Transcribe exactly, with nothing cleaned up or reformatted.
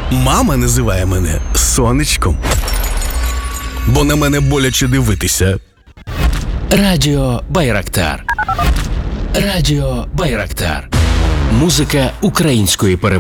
Мама називає мене сонечком, бо на мене боляче дивитися. Радіо Байрактар. Радіо Байрактар. Музика української перемоги.